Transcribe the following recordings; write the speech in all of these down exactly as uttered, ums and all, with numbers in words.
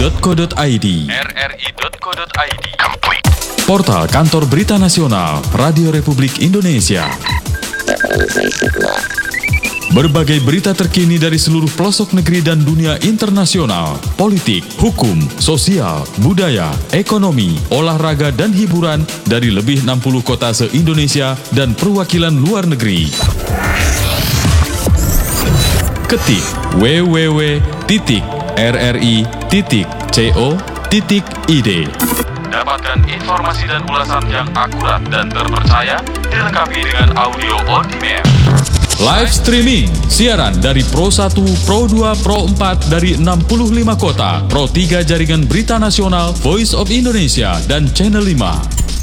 dot co dot i d r r i dot co dot i d. Portal Kantor Berita Nasional Radio Republik Indonesia. Berbagai berita terkini dari seluruh pelosok negeri dan dunia internasional, politik, hukum, sosial, budaya, ekonomi, olahraga, dan hiburan dari lebih enam puluh kota se-Indonesia dan perwakilan luar negeri. Ketik w w w titik r r i titik co titik i d. Dapatkan informasi dan ulasan yang akurat dan terpercaya, dilengkapi dengan audio on demand. Live streaming, siaran dari Pro satu, Pro dua, Pro empat dari enam puluh lima kota, Pro tiga Jaringan Berita Nasional, Voice of Indonesia, dan Channel lima.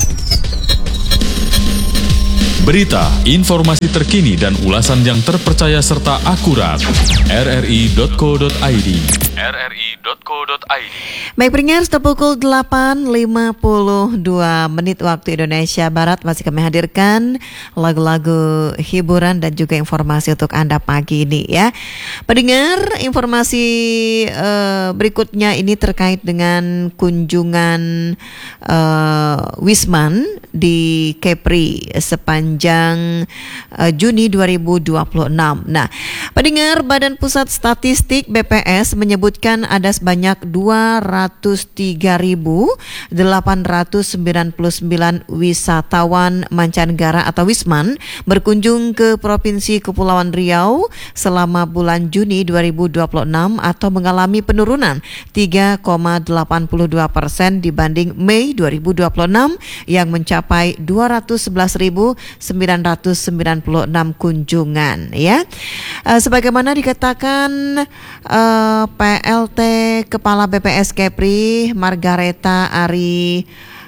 Berita, informasi terkini dan ulasan yang terpercaya serta akurat. r r i dot co dot i d r r i dot co dot i d. Baik pendengar, sudah pukul delapan lima puluh dua menit waktu Indonesia Barat. Masih kami hadirkan lagu-lagu hiburan dan juga informasi untuk Anda pagi ini ya. Pendengar, informasi uh, berikutnya ini terkait dengan kunjungan uh, Wisman di Kepri sepanjang uh, Juni dua ribu dua puluh enam. Nah, pendengar, Badan Pusat Statistik B P S menyebutkan ada sebanyak dua ratus tiga ribu delapan ratus sembilan puluh sembilan wisatawan mancanegara atau Wisman berkunjung ke Provinsi Kepulauan Riau selama bulan Juni dua ribu dua puluh enam atau mengalami penurunan tiga koma delapan dua persen dibanding Mei dua ribu dua puluh enam yang mencapai dua ratus sebelas ribu sembilan ratus sembilan puluh enam kunjungan ya. Uh, sebagaimana dikatakan uh, P L T Kepala B P S Kepri Margareta Ari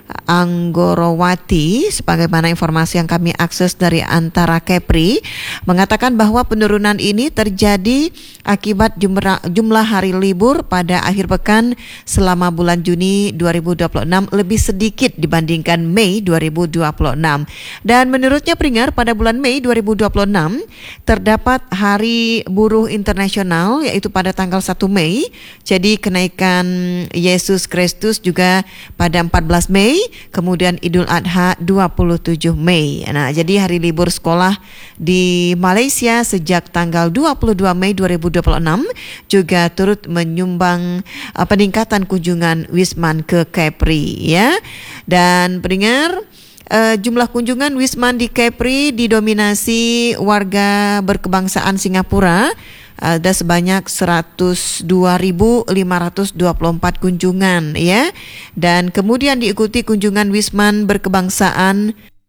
Anggorowati, sebagaimana informasi yang kami akses dari Antara Kepri, mengatakan bahwa penurunan ini terjadi akibat jumlah, jumlah hari libur pada akhir pekan selama bulan Juni dua ribu dua puluh enam lebih sedikit dibandingkan Mei dua ribu dua puluh enam. Dan menurutnya pendengar, pada bulan Mei dua ribu dua puluh enam terdapat Hari Buruh Internasional yaitu pada tanggal satu Mei. Jadi kenaikan Yesus Kristus juga pada empat belas Mei. Kemudian Idul Adha dua puluh tujuh Mei. Nah, jadi hari libur sekolah di Malaysia sejak tanggal dua puluh dua Mei dua ribu dua puluh enam juga turut menyumbang uh, peningkatan kunjungan Wisman ke Kepri ya. Dan pendengar, Uh, jumlah kunjungan Wisman di Kepri didominasi warga berkebangsaan Singapura. Ada sebanyak seratus dua ribu lima ratus dua puluh empat kunjungan ya. Dan kemudian diikuti kunjungan Wisman berkebangsaan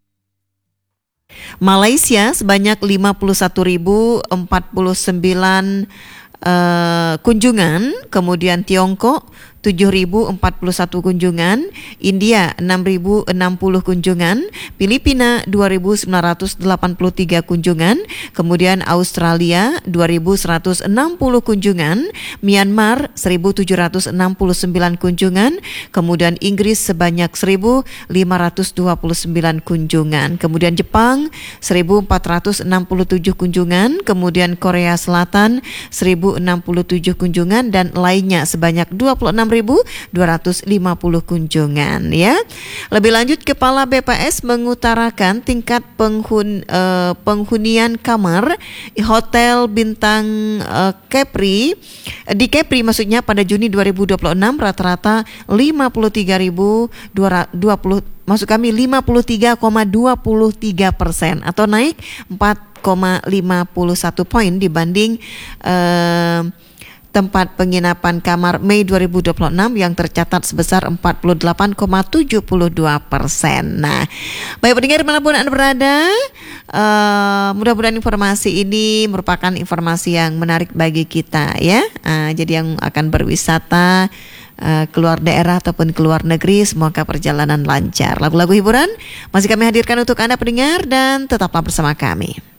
Malaysia sebanyak lima puluh satu ribu empat puluh sembilan uh, kunjungan. Kemudian Tiongkok tujuh ribu empat puluh satu kunjungan, India enam ribu enam puluh kunjungan, Filipina dua ribu sembilan ratus delapan puluh tiga kunjungan, kemudian Australia dua ribu seratus enam puluh kunjungan, Myanmar seribu tujuh ratus enam puluh sembilan kunjungan, kemudian Inggris sebanyak seribu lima ratus dua puluh sembilan kunjungan, kemudian Jepang seribu empat ratus enam puluh tujuh kunjungan, kemudian Korea Selatan seribu enam puluh tujuh kunjungan, dan lainnya sebanyak dua puluh enam ribu dua ratus lima puluh kunjungan ya. Lebih lanjut, Kepala B P S mengutarakan tingkat penghun, uh, penghunian kamar hotel bintang uh, Kepri di Kepri maksudnya pada Juni dua ribu dua puluh enam rata-rata lima puluh tiga ribu dua ratus maksud kami lima puluh tiga koma dua tiga persen atau naik empat koma lima satu poin dibanding uh, tempat penginapan kamar Mei dua ribu dua puluh enam yang tercatat sebesar empat puluh delapan koma tujuh dua persen. Nah, baik pendengar dimanapun Anda berada, uh, mudah-mudahan informasi ini merupakan informasi yang menarik bagi kita ya. Uh, jadi yang akan berwisata uh, keluar daerah ataupun keluar negeri, semoga perjalanan lancar. Lagu-lagu hiburan masih kami hadirkan untuk Anda pendengar dan tetaplah bersama kami.